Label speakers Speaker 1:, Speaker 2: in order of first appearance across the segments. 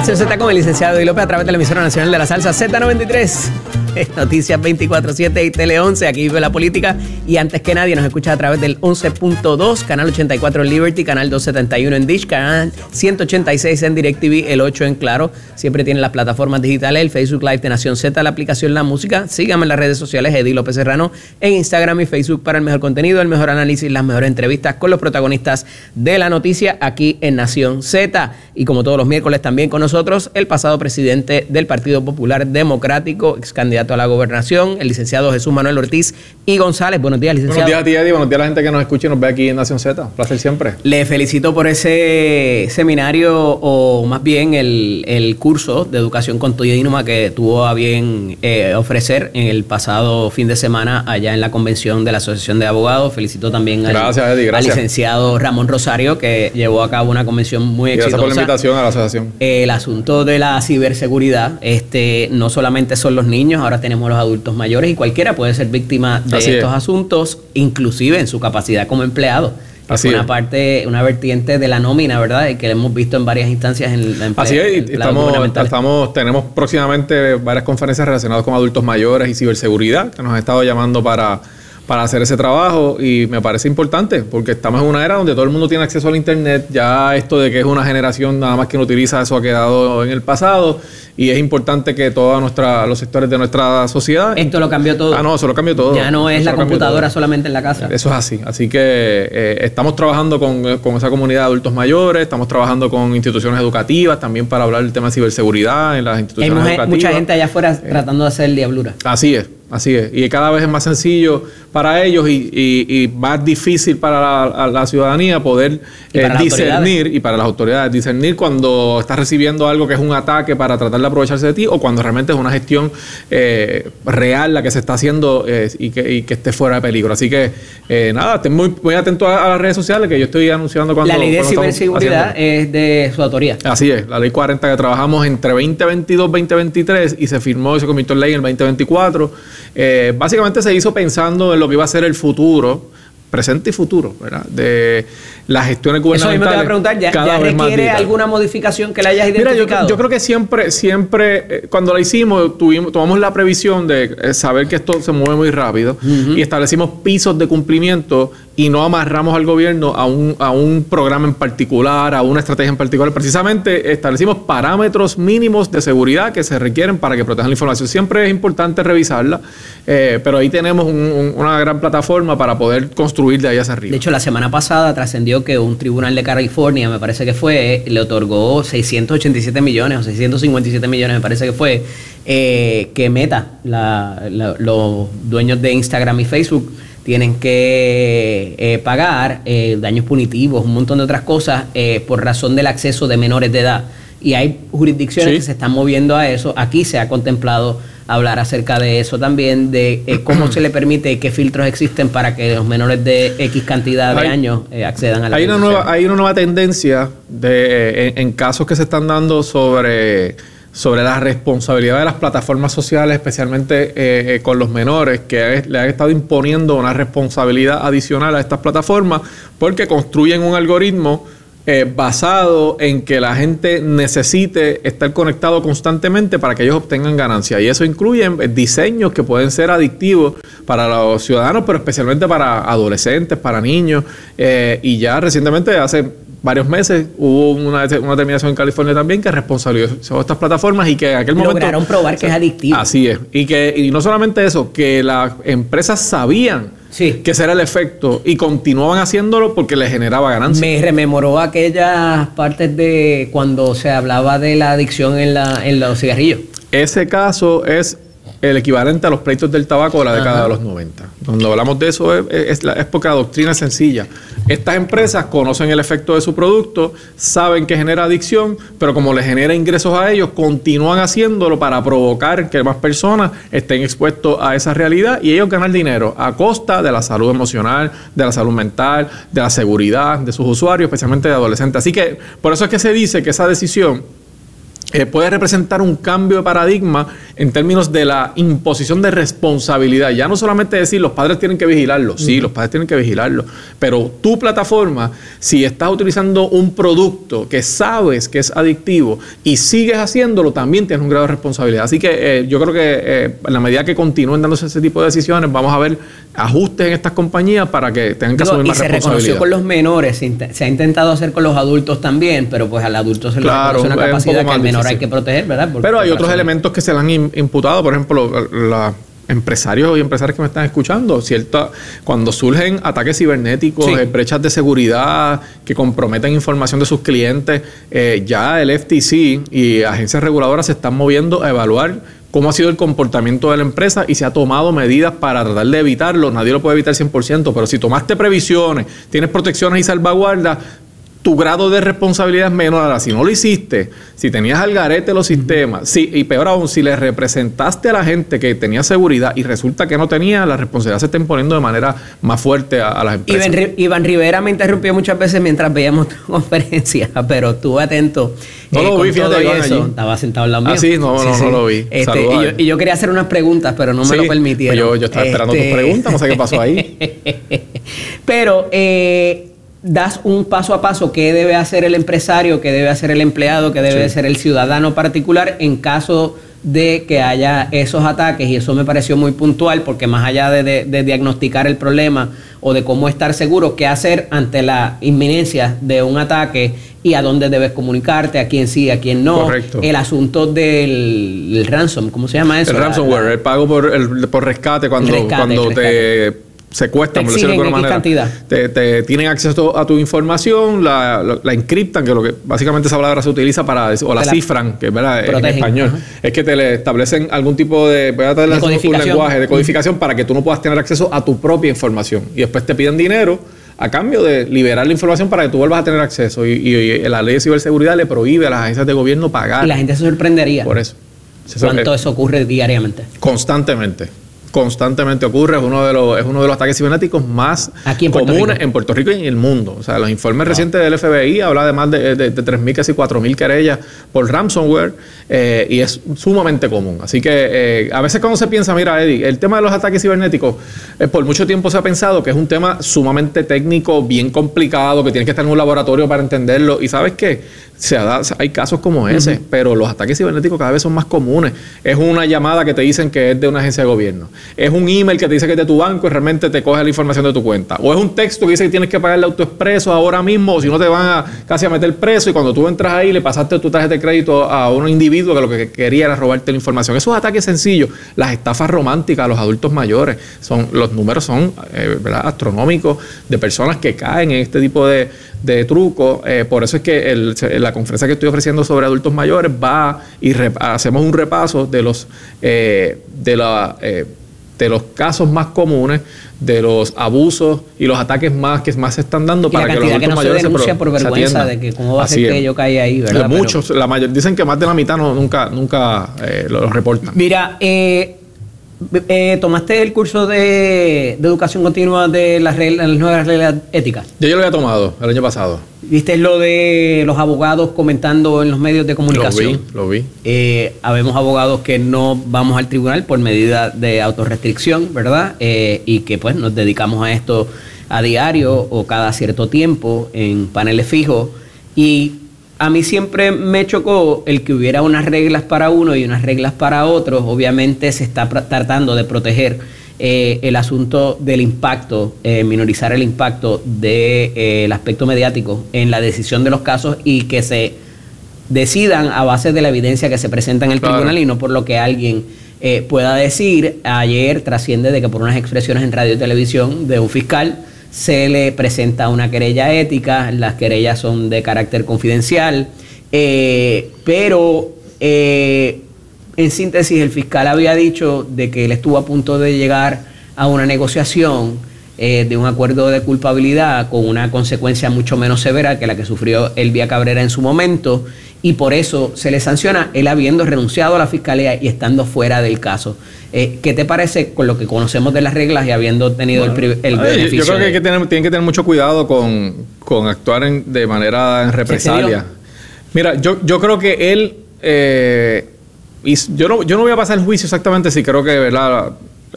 Speaker 1: Nación Z con el licenciado Eddie López a través de la emisora nacional de la salsa Z93. Noticias 24/7 y Tele 11, aquí vive la política. Y antes que nadie nos escucha a través del 11.2, canal 84 en Liberty, canal 271 en Dish, canal 186 en DirecTV, el 8 en Claro. Siempre tienen las plataformas digitales, el Facebook Live de Nación Z, la aplicación La Música. Síganme en las redes sociales, Eddie López Serrano, en Instagram y Facebook para el mejor contenido, el mejor análisis, las mejores entrevistas con los protagonistas de la noticia aquí en Nación Z. Y como todos los miércoles también con nosotros, el pasado presidente del Partido Popular Democrático, ex candidato a la gobernación, el licenciado Jesús Manuel Ortiz y González. Buenos días, licenciado.
Speaker 2: Buenos días a ti, Eddie. Buenos días a la gente que nos escucha y nos ve aquí en Nación Z. Un placer siempre.
Speaker 1: Le felicito por ese seminario, o más bien el curso de educación continua que tuvo a bien ofrecer en el pasado fin de semana allá en la convención de la Asociación de Abogados. Felicito también al licenciado Ramón Rosario, que llevó a cabo una convención muy exitosa.
Speaker 2: Gracias por la invitación a la asociación.
Speaker 1: El asunto de la ciberseguridad, no solamente son los niños, ahora tenemos los adultos mayores y cualquiera puede ser víctima de estos asuntos, inclusive en su capacidad como empleado. Es una parte, una vertiente de la nómina, ¿verdad? Y que hemos visto en varias instancias en la empresa.
Speaker 2: Así es, tenemos próximamente varias conferencias relacionadas con adultos mayores y ciberseguridad que nos han estado llamando para hacer ese trabajo, y me parece importante porque estamos en una era donde todo el mundo tiene acceso al internet. Ya esto de que es una generación nada más que no utiliza, eso ha quedado en el pasado, y es importante que todos los sectores de nuestra sociedad...
Speaker 1: Esto lo cambió todo.
Speaker 2: No, eso lo cambió todo.
Speaker 1: Ya no es la computadora solamente en la casa.
Speaker 2: Eso es así. Así que estamos trabajando con esa comunidad de adultos mayores, estamos trabajando con instituciones educativas también para hablar del tema de ciberseguridad en las instituciones educativas. Hay
Speaker 1: mucha gente allá afuera tratando de hacer diablura.
Speaker 2: Así es. Así es, y cada vez es más sencillo para ellos y más difícil para la ciudadanía poder discernir, y para las autoridades, discernir cuando estás recibiendo algo que es un ataque para tratar de aprovecharse de ti, o cuando realmente es una gestión real la que se está haciendo y que esté fuera de peligro. Así que nada, estén muy atentos a las redes sociales, que yo estoy anunciando cuando...
Speaker 1: La ley de ciberseguridad es de su autoría.
Speaker 2: Así es, la ley 40 que trabajamos entre 2022 y 2023 y se firmó y se convirtió en ley en el 2024. Básicamente se hizo pensando en lo que iba a ser el futuro, presente y futuro, ¿verdad?, de las gestiones gubernamentales. Eso mismo te iba a preguntar, ¿ya requiere alguna modificación que la hayas identificado? Mira, yo creo que siempre cuando la hicimos, tomamos la previsión de saber que esto se mueve muy rápido, y establecimos pisos de cumplimiento y no amarramos al gobierno a un programa en particular, a una estrategia en particular. Precisamente establecimos parámetros mínimos de seguridad que se requieren para que protejan la información. Siempre es importante revisarla, pero ahí tenemos una gran plataforma para poder construir de ahí hacia arriba.
Speaker 1: De hecho, la semana pasada trascendió que un tribunal de California, me parece que fue, le otorgó 687 millones o 657 millones, me parece que fue, que Meta, los dueños de Instagram y Facebook, tienen que pagar daños punitivos, un montón de otras cosas por razón del acceso de menores de edad. Y hay jurisdicciones que se están moviendo a eso. Aquí se ha contemplado hablar acerca de eso también, de cómo se le permite y qué filtros existen para que los menores de X cantidad de años accedan a la
Speaker 2: Hay una nueva tendencia en casos que se están dando sobre la responsabilidad de las plataformas sociales, especialmente con los menores, que le han estado imponiendo una responsabilidad adicional a estas plataformas porque construyen un algoritmo basado en que la gente necesite estar conectado constantemente para que ellos obtengan ganancias. Y eso incluye diseños que pueden ser adictivos para los ciudadanos, pero especialmente para adolescentes, para niños. Y ya recientemente, hace varios meses, hubo una determinación en California también que responsabilizó a estas plataformas y que en aquel momento...
Speaker 1: Lograron probar que es adictivo.
Speaker 2: Así es. Y no solamente eso, que las empresas sabían que ese era el efecto y continuaban haciéndolo porque les generaba ganancias.
Speaker 1: Me rememoró aquellas partes de cuando se hablaba de la adicción en los cigarrillos.
Speaker 2: Ese caso es el equivalente a los pleitos del tabaco de la década de los 90. Cuando hablamos de eso es porque la doctrina es sencilla. Estas empresas conocen el efecto de su producto, saben que genera adicción, pero como les genera ingresos a ellos, continúan haciéndolo para provocar que más personas estén expuestos a esa realidad y ellos ganan dinero a costa de la salud emocional, de la salud mental, de la seguridad de sus usuarios, especialmente de adolescentes. Así que por eso es que se dice que esa decisión puede representar un cambio de paradigma en términos de la imposición de responsabilidad. Ya no solamente decir los padres tienen que vigilarlo, sí, los padres tienen que vigilarlo, pero tu plataforma, si estás utilizando un producto que sabes que es adictivo y sigues haciéndolo, también tienes un grado de responsabilidad. Así que yo creo que en la medida que continúen dándose ese tipo de decisiones, vamos a ver ajustes en estas compañías para que tengan que asumir más responsabilidad.
Speaker 1: Y se reconoció con los menores, se ha intentado hacer con los adultos también, pero pues al adulto se le reconoce una capacidad que al menor hay que proteger, ¿verdad?
Speaker 2: Pero hay otros elementos que se le han imputado, por ejemplo, los empresarios y empresarias que me están escuchando, cuando surgen ataques cibernéticos, brechas de seguridad que comprometen información de sus clientes, ya el FTC y agencias reguladoras se están moviendo a evaluar cómo ha sido el comportamiento de la empresa y se ha tomado medidas para tratar de evitarlo. Nadie lo puede evitar 100%, pero si tomaste previsiones, tienes protecciones y salvaguardas, tu grado de responsabilidad es menor. Ahora, si no lo hiciste, si tenías al garete los sistemas, y peor aún, si le representaste a la gente que tenía seguridad y resulta que no tenía, la responsabilidad se está imponiendo de manera más fuerte a las empresas.
Speaker 1: Iván Rivera me interrumpió muchas veces mientras veíamos tu conferencia, pero estuve atento.
Speaker 2: No lo vi, fíjate, Iván, allí.
Speaker 1: Estaba sentado al lado mío.
Speaker 2: Ah, sí, no lo vi.
Speaker 1: Y yo quería hacer unas preguntas, pero no me lo permitieron.
Speaker 2: Yo estaba esperando tus preguntas, no sé qué pasó ahí.
Speaker 1: Pero das un paso a paso, qué debe hacer el empresario, qué debe hacer el empleado, qué debe hacer el ciudadano particular en caso de que haya esos ataques, y eso me pareció muy puntual, porque más allá de diagnosticar el problema o de cómo estar seguro, qué hacer ante la inminencia de un ataque y a dónde debes comunicarte, a quién sí, a quién no. Correcto. El asunto del ransom, ¿cómo se llama eso?
Speaker 2: El ransomware, el pago por rescate cuando te secuestran, por decirlo de alguna manera. Te tienen acceso a tu información, la encriptan, que lo que básicamente esa palabra se utiliza para, o la cifran, que es verdad en español. Es que te le establecen algún tipo de un lenguaje de codificación para que tú no puedas tener acceso a tu propia información. Y después te piden dinero a cambio de liberar la información para que tú vuelvas a tener acceso. Y la ley de ciberseguridad le prohíbe a las agencias de gobierno pagar.
Speaker 1: Y la gente se sorprendería.
Speaker 2: Por eso.
Speaker 1: ¿Cuánto eso ocurre diariamente?
Speaker 2: Constantemente ocurre, es uno de los ataques cibernéticos más comunes en Puerto Rico y en el mundo. O sea, los informes recientes del FBI hablan de más de 3.000, casi 4.000 querellas por ransomware, y es sumamente común. Así que a veces cuando se piensa, mira, Eddie, el tema de los ataques cibernéticos, por mucho tiempo se ha pensado que es un tema sumamente técnico, bien complicado, que tienes que estar en un laboratorio para entenderlo. Y ¿sabes qué? Hay casos como ese, pero los ataques cibernéticos cada vez son más comunes. Es una llamada que te dicen que es de una agencia de gobierno. Es un email que te dice que es de tu banco y realmente te coge la información de tu cuenta. O es un texto que dice que tienes que pagar el AutoExpreso ahora mismo, o si no te van casi a meter preso, y cuando tú entras ahí le pasaste tu tarjeta de crédito a un individuo que lo que quería era robarte la información. Esos ataques sencillos, las estafas románticas a los adultos mayores, los números son ¿verdad? Astronómicos de personas que caen en este tipo de trucos. Por eso es que la conferencia que estoy ofreciendo sobre adultos mayores va y hacemos un repaso de los casos más comunes, de los abusos y los ataques que más se están dando, para que los adultos mayores se denuncia por vergüenza
Speaker 1: de que cómo va a ser que yo caí ahí, ¿verdad?
Speaker 2: Muchos, dicen que más de la mitad nunca lo reportan.
Speaker 1: Mira, ¿tomaste el curso de educación continua de las nuevas reglas éticas?
Speaker 2: Yo lo había tomado el año pasado.
Speaker 1: ¿Viste lo de los abogados comentando en los medios de comunicación?
Speaker 2: Lo vi.
Speaker 1: Habemos abogados que no vamos al tribunal por medida de autorrestricción, ¿verdad? Y que pues nos dedicamos a esto a diario o cada cierto tiempo en paneles fijos. Y a mí siempre me chocó el que hubiera unas reglas para uno y unas reglas para otros. Obviamente se está tratando de proteger el asunto del impacto, minorizar el impacto del aspecto mediático en la decisión de los casos, y que se decidan a base de la evidencia que se presenta en el tribunal y no por lo que alguien pueda decir. Ayer trasciende de que por unas expresiones en radio y televisión de un fiscal se le presenta una querella ética. Las querellas son de carácter confidencial, pero en síntesis, el fiscal había dicho de que él estuvo a punto de llegar a una negociación de un acuerdo de culpabilidad con una consecuencia mucho menos severa que la que sufrió Elvia Cabrera en su momento, y por eso se le sanciona, él habiendo renunciado a la fiscalía y estando fuera del caso. ¿Qué te parece con lo que conocemos de las reglas y habiendo tenido el beneficio?
Speaker 2: Yo creo que tienen que tener mucho cuidado con actuar de manera en represalia. Mira, yo creo que él y yo no voy a pasar el juicio exactamente si creo que, ¿verdad?,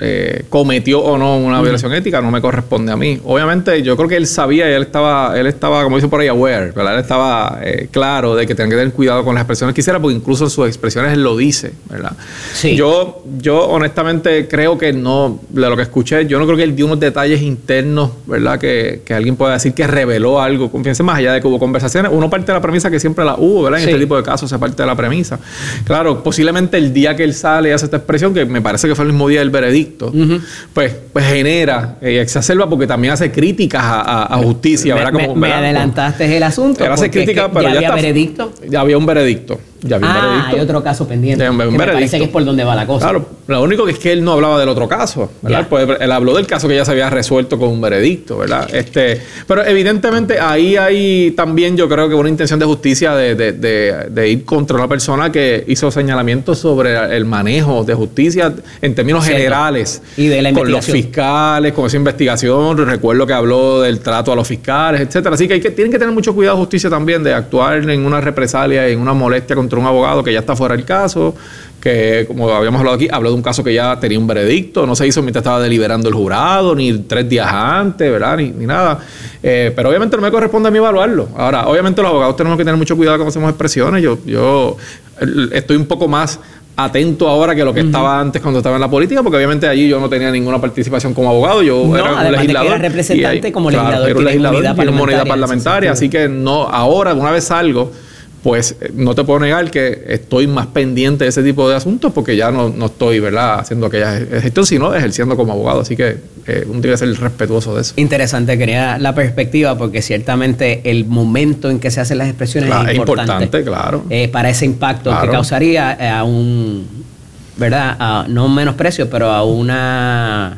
Speaker 2: cometió o no una violación ética, no me corresponde a mí. Obviamente, yo creo que él sabía y él estaba, como dicen por ahí, aware, ¿verdad? Él estaba claro de que tenía que tener cuidado con las expresiones que hiciera, porque incluso en sus expresiones él lo dice, ¿verdad? Sí. Yo honestamente creo que no, de lo que escuché, yo no creo que él dio unos detalles internos, ¿verdad?, que alguien pueda decir que reveló algo. Fíjense, más allá de que hubo conversaciones, uno parte de la premisa que siempre la hubo, ¿verdad? En este tipo de casos se parte de la premisa. Claro, posiblemente el día que él sale y hace esta expresión, que me parece que fue el mismo día del veredicto, pues genera y exacerba, porque también hace críticas a justicia, ¿verdad? Como,
Speaker 1: me adelantaste el asunto.
Speaker 2: Él hace críticas, pero
Speaker 1: ya había veredicto.
Speaker 2: Ya había un veredicto.
Speaker 1: Hay otro caso pendiente. Me parece que es por donde va la cosa.
Speaker 2: Claro, lo único que es que él no hablaba del otro caso, ¿verdad? Pues él habló del caso que ya se había resuelto con un veredicto, ¿verdad? Pero evidentemente ahí hay también, yo creo que una intención de justicia de ir contra una persona que hizo señalamientos sobre el manejo de justicia en términos generales.
Speaker 1: Y de la investigación.
Speaker 2: Con los fiscales, con esa investigación. Recuerdo que habló del trato a los fiscales, etcétera. Así que tienen que tener mucho cuidado justicia también de actuar en una represalia, en una molestia contra un abogado que ya está fuera del caso, que, como habíamos hablado aquí, habló de un caso que ya tenía un veredicto, no se hizo mientras estaba deliberando el jurado, ni 3 días antes, ¿verdad? Ni nada. Pero obviamente no me corresponde a mí evaluarlo. Ahora, obviamente los abogados tenemos que tener mucho cuidado cuando hacemos expresiones. Yo estoy un poco más atento ahora que lo que estaba antes cuando estaba en la política, porque obviamente allí yo no tenía ninguna participación como abogado, yo era un legislador.
Speaker 1: Era representante como legislador,
Speaker 2: era un legislador y una moneda
Speaker 1: parlamentaria,
Speaker 2: así que no, ahora, una vez salgo, pues no te puedo negar que estoy más pendiente de ese tipo de asuntos, porque ya no estoy, ¿verdad?, haciendo aquella gestión, sino ejerciendo como abogado. Así que uno tiene que ser respetuoso de eso.
Speaker 1: Interesante, quería la perspectiva, porque ciertamente el momento en que se hacen las expresiones es importante,
Speaker 2: claro.
Speaker 1: Para ese impacto que causaría a un, ¿verdad?, no un menosprecio, pero a una...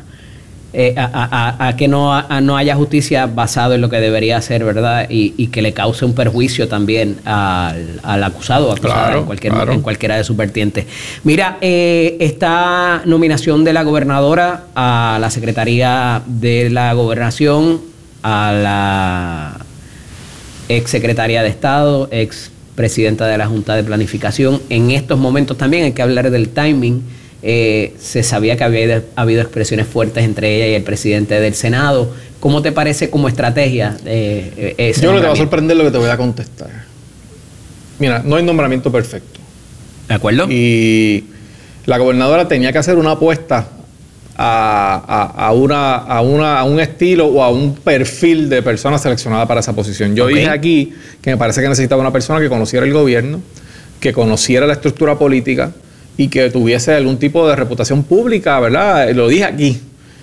Speaker 1: a que no haya justicia basado en lo que debería ser, ¿verdad? Y que le cause un perjuicio también al acusado o acusada en cualquiera de sus vertientes. Mira, esta nominación de la gobernadora a la Secretaría de la Gobernación, a la ex secretaria de Estado, ex presidenta de la Junta de Planificación, en estos momentos también hay que hablar del timing. Se sabía que había habido expresiones fuertes entre ella y el presidente del Senado. ¿Cómo te parece como estrategia?
Speaker 2: Yo no te va a sorprender lo que te voy a contestar. Mira, no hay nombramiento perfecto.
Speaker 1: ¿De acuerdo?
Speaker 2: Y la gobernadora tenía que hacer una apuesta a un estilo o a un perfil de persona seleccionada para esa posición. Yo dije aquí que me parece que necesitaba una persona que conociera el gobierno, que conociera la estructura política y que tuviese algún tipo de reputación pública, ¿verdad? Lo dije aquí.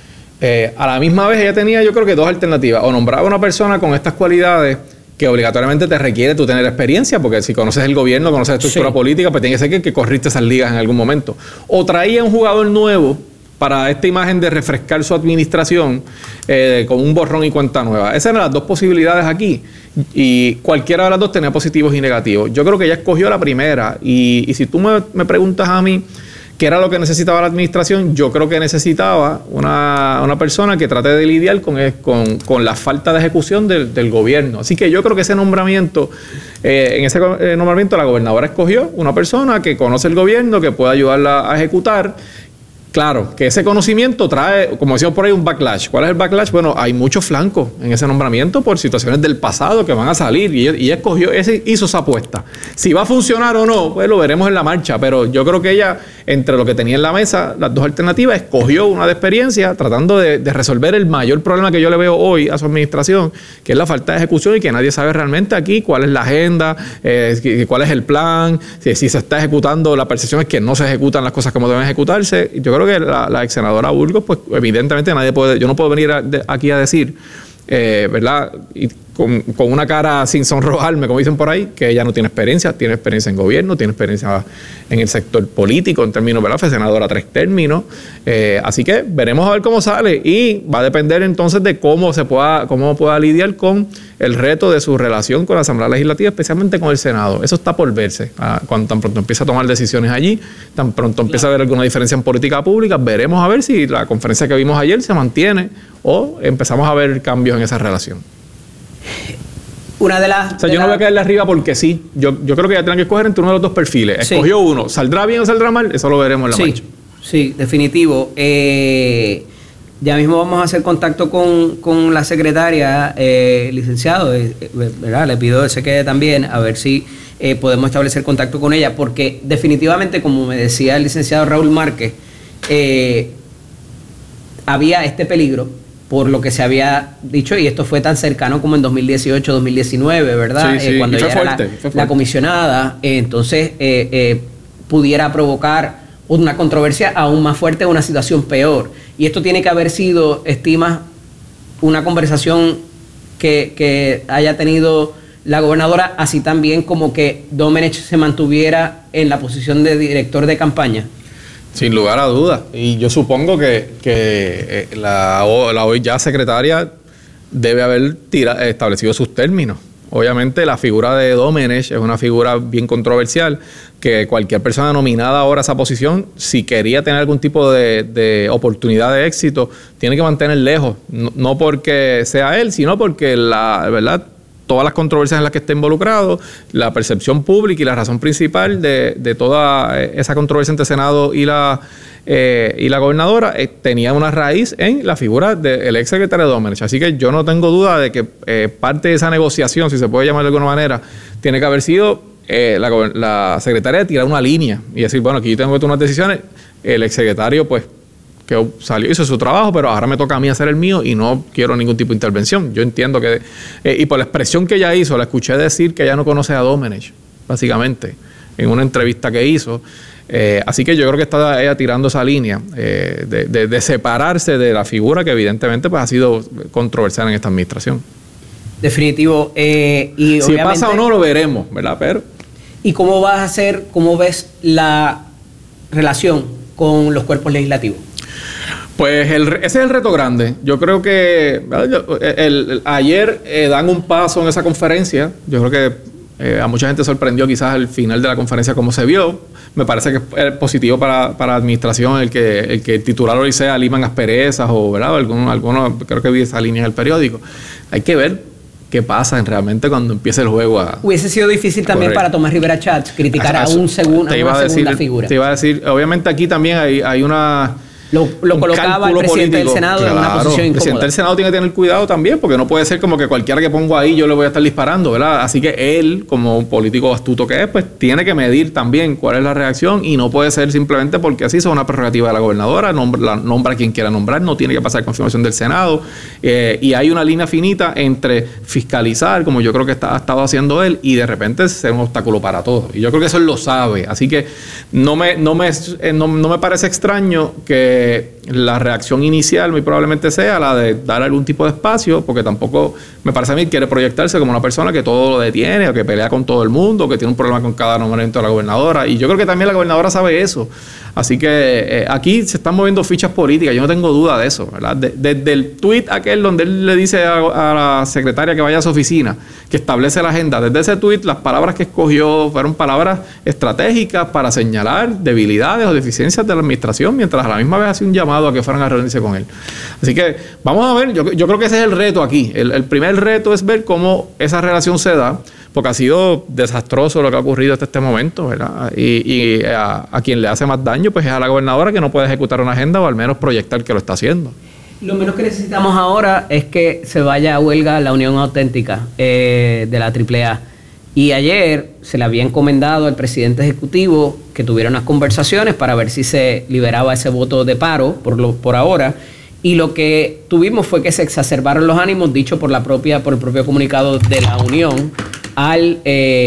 Speaker 2: A la misma vez ella tenía, yo creo que 2 alternativas. O nombraba a una persona con estas cualidades que obligatoriamente te requiere tú tener experiencia, porque si conoces el gobierno, conoces la estructura política, pues tiene que ser que corriste esas ligas en algún momento. O traía un jugador nuevo para esta imagen de refrescar su administración con un borrón y cuenta nueva. Esas eran las 2 posibilidades aquí. Y cualquiera de las 2 tenía positivos y negativos. Yo creo que ella escogió la primera. Y si tú me preguntas a mí qué era lo que necesitaba la administración, yo creo que necesitaba una persona que trate de lidiar con la falta de ejecución del gobierno. Así que yo creo que ese nombramiento, en ese nombramiento la gobernadora escogió una persona que conoce el gobierno, que pueda ayudarla a ejecutar. Claro, que ese conocimiento trae, como decíamos por ahí, un backlash. ¿Cuál es el backlash? Bueno, hay muchos flancos en ese nombramiento por situaciones del pasado que van a salir y hizo esa apuesta. Si va a funcionar o no, pues lo veremos en la marcha, pero yo creo que ella, entre lo que tenía en la mesa, las 2 alternativas, escogió una de experiencia tratando de resolver el mayor problema que yo le veo hoy a su administración, que es la falta de ejecución y que nadie sabe realmente aquí cuál es la agenda, cuál es el plan, si se está ejecutando. La percepción es que no se ejecutan las cosas como deben ejecutarse. Yo creo que la ex senadora Burgos, pues evidentemente yo no puedo venir aquí a decir, ¿verdad? Y con una cara sin sonrojarme, como dicen por ahí, que ella no tiene experiencia en gobierno, tiene experiencia en el sector político, en términos, ¿verdad? Fue senadora 3 términos. Así que veremos a ver cómo sale y va a depender entonces de cómo pueda lidiar con el reto de su relación con la Asamblea Legislativa, especialmente con el Senado. Eso está por verse. Cuando tan pronto empieza a tomar decisiones allí, tan pronto empieza a haber alguna diferencia en política pública, veremos a ver si la conferencia que vimos ayer se mantiene o empezamos a ver cambios en esa relación.
Speaker 1: Una de las...
Speaker 2: O sea, yo no voy a caerle arriba porque sí. Yo creo que ya tienen que escoger entre uno de los dos perfiles. Escogió uno. ¿Saldrá bien o saldrá mal? Eso lo veremos en la marcha.
Speaker 1: Sí, definitivo. Ya mismo vamos a hacer contacto con la secretaria, licenciado, ¿verdad? Le pido que se quede también, a ver si podemos establecer contacto con ella, porque definitivamente, como me decía el licenciado Raúl Márquez, había este peligro por lo que se había dicho, y esto fue tan cercano como en 2018, 2019, ¿verdad?
Speaker 2: Sí,
Speaker 1: cuando ella era la comisionada, entonces pudiera provocar una controversia aún más fuerte, una situación peor. Y esto tiene que haber sido, estimas, una conversación que haya tenido la gobernadora, así también como que Domenech se mantuviera en la posición de director de campaña.
Speaker 2: Sin lugar a dudas. Y yo supongo que la hoy ya secretaria debe haber establecido sus términos. Obviamente la figura de Domenech es una figura bien controversial, que cualquier persona nominada ahora a esa posición, si quería tener algún tipo de oportunidad de éxito, tiene que mantener lejos. No porque sea él, sino porque ¿verdad? Todas las controversias en las que está involucrado, la percepción pública y la razón principal de toda esa controversia entre Senado y la gobernadora tenía una raíz en la figura del ex secretario Domenech. Así que yo no tengo duda de que parte de esa negociación, si se puede llamar de alguna manera, tiene que haber sido la secretaria tirar una línea y decir, bueno, aquí yo tengo que tomar unas decisiones. El ex secretario, pues, que salió, hizo su trabajo, pero ahora me toca a mí hacer el mío y no quiero ningún tipo de intervención. Yo entiendo que... y por la expresión que ella hizo, la escuché decir que ella no conoce a Domenech, básicamente, en una entrevista que hizo. Así que yo creo que está ella tirando esa línea de separarse de la figura que evidentemente pues, ha sido controversial en esta administración.
Speaker 1: Definitivo. Y
Speaker 2: si pasa o no lo veremos, ¿verdad? Pero...
Speaker 1: ¿Y cómo vas a hacer, cómo ves la relación con los cuerpos legislativos?
Speaker 2: Pues ese es el reto grande. Yo creo que ayer dan un paso en esa conferencia. Yo creo que a mucha gente sorprendió quizás el final de la conferencia cómo se vio. Me parece que es positivo para la administración el que el titular hoy sea liman asperezas o, ¿verdad? Alguno, creo que vi esa línea en el periódico. Hay que ver qué pasa realmente cuando empiece el juego
Speaker 1: Hubiese sido difícil también para Tomás Rivera Chatz criticar a una segunda figura.
Speaker 2: Te iba a decir, obviamente aquí también hay una...
Speaker 1: Lo colocaba el presidente del Senado en una posición incómoda. El presidente
Speaker 2: del Senado tiene que tener cuidado también, porque no puede ser como que cualquiera que pongo ahí yo le voy a estar disparando, ¿verdad? Así que él, como un político astuto que es, pues tiene que medir también cuál es la reacción y no puede ser simplemente porque así es una prerrogativa de la gobernadora, nombra a quien quiera nombrar, no tiene que pasar confirmación del Senado. Y hay una línea finita entre fiscalizar, como yo creo que ha estado haciendo él, y de repente ser un obstáculo para todos. Y yo creo que eso él lo sabe. Así que no me parece extraño que la reacción inicial muy probablemente sea la de dar algún tipo de espacio, porque tampoco me parece a mí quiere proyectarse como una persona que todo lo detiene o que pelea con todo el mundo, que tiene un problema con cada nombramiento de la gobernadora, y yo creo que también la gobernadora sabe eso. Así que aquí se están moviendo fichas políticas, yo no tengo duda de eso, ¿verdad? Desde el tuit aquel donde él le dice a la secretaria que vaya a su oficina, que establece la agenda, desde ese tuit las palabras que escogió fueron palabras estratégicas para señalar debilidades o deficiencias de la administración, mientras a la misma vez hace un llamado a que fueran a reunirse con él. Así que vamos a ver, yo creo que ese es el reto aquí. El primer reto es ver cómo esa relación se da, porque ha sido desastroso lo que ha ocurrido hasta este momento, ¿verdad? Y a quien le hace más daño pues es a la gobernadora, que no puede ejecutar una agenda o al menos proyectar que lo está haciendo.
Speaker 1: Lo menos que necesitamos ahora es que se vaya a huelga la Unión Auténtica de la AAA. Y ayer se le había encomendado al presidente ejecutivo que tuviera unas conversaciones para ver si se liberaba ese voto de paro por ahora. Y lo que tuvimos fue que se exacerbaron los ánimos, dicho por el propio comunicado de la Unión, al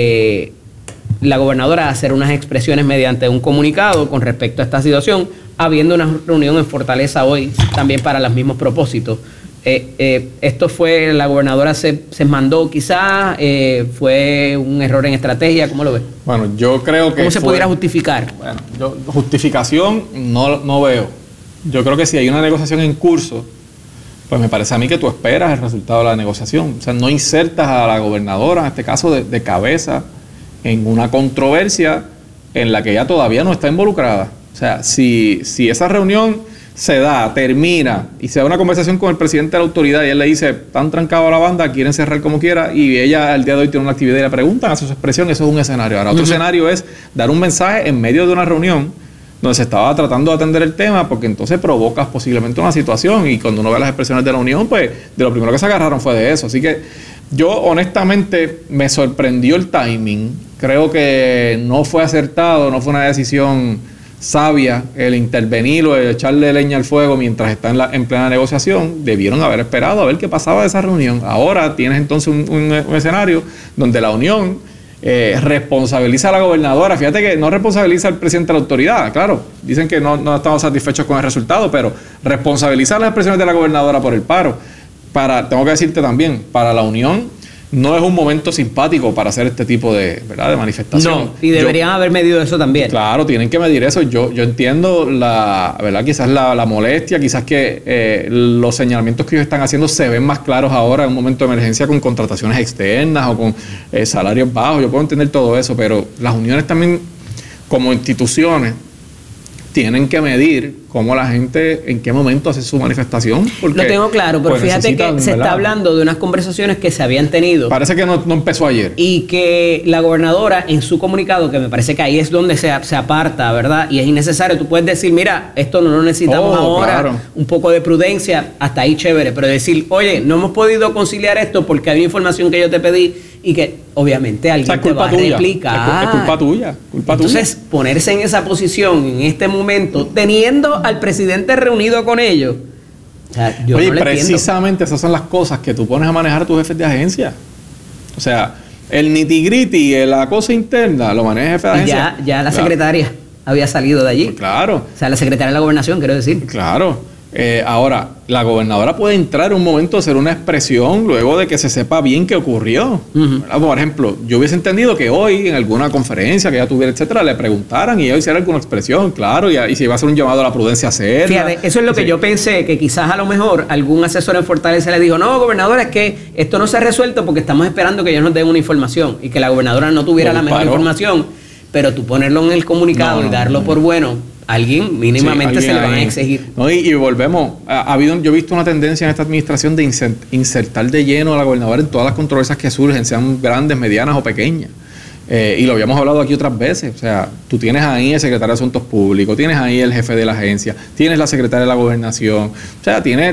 Speaker 1: la gobernadora hacer unas expresiones mediante un comunicado con respecto a esta situación, habiendo una reunión en Fortaleza hoy también para los mismos propósitos. Esto fue, la gobernadora se mandó quizás, fue un error en estrategia, ¿cómo lo ves?
Speaker 2: Bueno, yo creo que
Speaker 1: ¿cómo se pudiera justificar?
Speaker 2: Bueno, justificación no veo. Yo creo que si hay una negociación en curso, pues me parece a mí que tú esperas el resultado de la negociación. O sea, no insertas a la gobernadora, en este caso de cabeza, en una controversia en la que ella todavía no está involucrada. O sea, si esa reunión se da, termina y se da una conversación con el presidente de la autoridad y él le dice, están trancados a la banda, quieren cerrar como quiera, y ella al día de hoy tiene una actividad y le preguntan a su expresión, eso es un escenario. Ahora, otro escenario es dar un mensaje en medio de una reunión donde se estaba tratando de atender el tema, porque entonces provocas posiblemente una situación, y cuando uno ve las expresiones de la Unión, pues de lo primero que se agarraron fue de eso. Así que yo honestamente me sorprendió el timing, creo que no fue acertado, no fue una decisión sabia el intervenir o el echarle leña al fuego mientras está en plena negociación. Debieron haber esperado a ver qué pasaba de esa reunión. Ahora tienes entonces un escenario donde la Unión responsabiliza a la gobernadora. Fíjate que no responsabiliza al presidente de la autoridad, claro, dicen que no estamos satisfechos con el resultado, pero responsabilizar las expresiones de la gobernadora por el paro. Tengo que decirte también, para la Unión no es un momento simpático para hacer este tipo de, ¿verdad?, de manifestación.
Speaker 1: No, y deberían haber medido eso también.
Speaker 2: Claro, tienen que medir eso. Yo entiendo ¿verdad?, quizás la molestia, quizás que los señalamientos que ellos están haciendo se ven más claros ahora en un momento de emergencia con contrataciones externas o con salarios bajos. Yo puedo entender todo eso, pero las uniones también, como instituciones, tienen que medir cómo la gente, en qué momento hace su manifestación. Porque,
Speaker 1: lo tengo claro, pero pues, fíjate que se está hablando de unas conversaciones que se habían tenido.
Speaker 2: Parece que no empezó ayer.
Speaker 1: Y que la gobernadora en su comunicado, que me parece que ahí es donde se aparta, ¿verdad? Y es innecesario. Tú puedes decir, mira, esto no lo necesitamos ahora, claro, un poco de prudencia, hasta ahí chévere. Pero decir, oye, no hemos podido conciliar esto porque había información que yo te pedí y que obviamente alguien te va a replicar.
Speaker 2: Es culpa tuya.
Speaker 1: Entonces, ponerse en esa posición en este momento, teniendo al presidente reunido con ellos. O sea, yo
Speaker 2: Oye,
Speaker 1: no le
Speaker 2: precisamente esas son las cosas que tú pones a manejar a tus jefes de agencia. O sea, el nitty-gritty, la cosa interna, lo maneja el jefe de agencia.
Speaker 1: Ya la secretaria había salido de allí.
Speaker 2: Pues claro.
Speaker 1: O sea, la secretaria de la gobernación, quiero decir.
Speaker 2: Claro. Ahora, la gobernadora puede entrar en un momento a hacer una expresión luego de que se sepa bien qué ocurrió. Por ejemplo, yo hubiese entendido que hoy en alguna conferencia que ella tuviera, etcétera, le preguntaran y ella hiciera alguna expresión, claro, y si iba a hacer un llamado a la prudencia, hacerla.
Speaker 1: Fíjate, eso es lo que yo pensé, que quizás a lo mejor algún asesor en Fortaleza le dijo, no, gobernadora, es que esto no se ha resuelto porque estamos esperando que ellos nos den una información, y que la gobernadora no tuviera la mejor información, pero tú ponerlo en el comunicado y darlo por bueno, alguien mínimamente se le van a exigir.
Speaker 2: No, y volvemos, yo he visto una tendencia en esta administración de insertar de lleno a la gobernadora en todas las controversias que surgen, sean grandes, medianas o pequeñas. Y lo habíamos hablado aquí otras veces. O sea, tú tienes ahí el secretario de Asuntos Públicos, tienes ahí el jefe de la agencia, tienes la secretaria de la Gobernación. O sea, tiene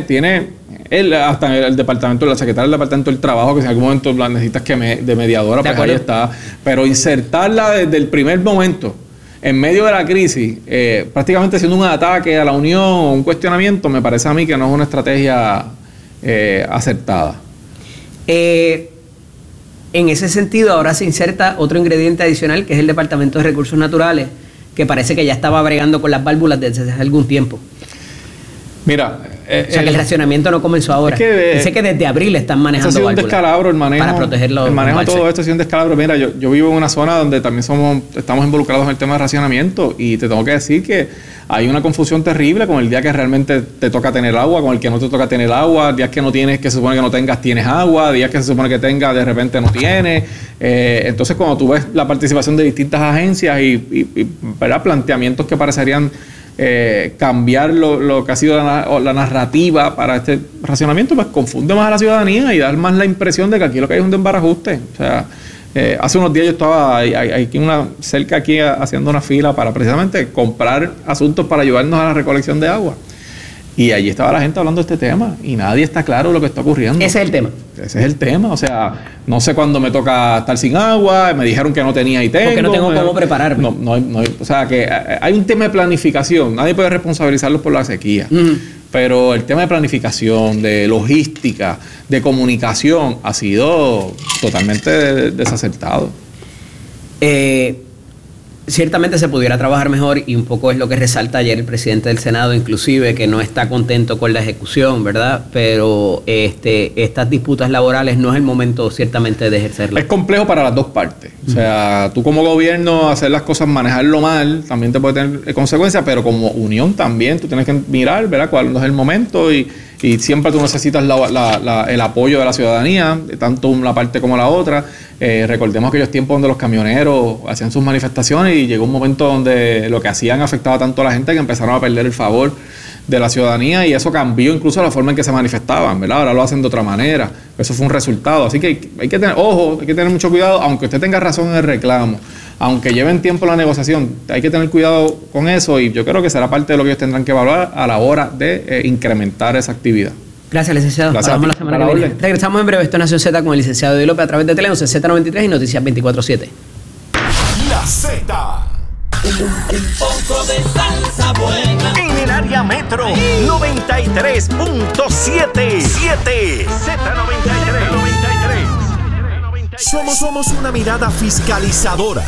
Speaker 2: hasta el departamento, la secretaria del Departamento del Trabajo, que si en algún momento la necesitas de mediadora, pues ahí está. Pero insertarla desde el primer momento, en medio de la crisis, prácticamente siendo un ataque a la Unión o un cuestionamiento, me parece a mí que no es una estrategia acertada.
Speaker 1: En ese sentido, ahora se inserta otro ingrediente adicional, que es el Departamento de Recursos Naturales, que parece que ya estaba bregando con las válvulas desde hace algún tiempo.
Speaker 2: Mira,
Speaker 1: o sea, que el racionamiento no comenzó ahora. Dice que desde abril están manejando
Speaker 2: válvulas. Ha sido un descalabro el manejo.
Speaker 1: Para protegerlo.
Speaker 2: El manejo de todo esto ha sido un descalabro. Mira, yo vivo en una zona donde también estamos involucrados en el tema de racionamiento, y te tengo que decir que hay una confusión terrible con el día que realmente te toca tener agua, con el que no te toca tener agua, días que no tienes, que se supone que no tengas, tienes agua, días que se supone que tengas, de repente no tienes. Entonces, cuando tú ves la participación de distintas agencias y ¿verdad?, planteamientos que parecerían cambiar lo que ha sido la narrativa para este racionamiento, pues confunde más a la ciudadanía y dar más la impresión de que aquí lo que hay es un desbarajuste. O sea, hace unos días yo estaba cerca aquí haciendo una fila para precisamente comprar asuntos para ayudarnos a la recolección de agua. Y allí estaba la gente hablando de este tema y nadie está claro de lo que está ocurriendo.
Speaker 1: Ese es el tema.
Speaker 2: Ese es el tema. O sea, no sé cuándo me toca estar sin agua, me dijeron que no tenía y tengo.
Speaker 1: Porque no tengo cómo prepararme.
Speaker 2: O sea, que hay un tema de planificación. Nadie puede responsabilizarlos por la sequía. Pero el tema de planificación, de logística, de comunicación, ha sido totalmente desacertado.
Speaker 1: Ciertamente se pudiera trabajar mejor, y un poco es lo que resalta ayer el presidente del Senado, inclusive, que no está contento con la ejecución, ¿verdad? Pero estas disputas laborales no es el momento ciertamente de ejercerlas.
Speaker 2: Es complejo para las dos partes. O sea, tú como gobierno hacer las cosas, manejarlo mal, también te puede tener consecuencias, pero como unión también tú tienes que mirar, ¿verdad?, cuál no es el momento, y siempre tú necesitas el apoyo de la ciudadanía, tanto una parte como la otra. Recordemos aquellos tiempos donde los camioneros hacían sus manifestaciones y llegó un momento donde lo que hacían afectaba tanto a la gente que empezaron a perder el favor de la ciudadanía, y eso cambió incluso la forma en que se manifestaban, ¿verdad? Ahora lo hacen de otra manera. Eso fue un resultado. Así que hay que tener, ojo, hay que tener mucho cuidado, aunque usted tenga razón en el reclamo, aunque lleven tiempo la negociación, hay que tener cuidado con eso, y yo creo que será parte de lo que ellos tendrán que evaluar a la hora de incrementar esa actividad.
Speaker 1: Gracias, licenciado.
Speaker 2: Gracias.
Speaker 1: Hablamos la semana que viene. Regresamos en breve. Esto es Nación Z con el licenciado Eddie López a través de Tele 11, Z93 y Noticias 24/7.
Speaker 3: La Z.
Speaker 4: Un poco de salsa buena.
Speaker 3: En el área metro, 93.7. Z93. Somos una mirada fiscalizadora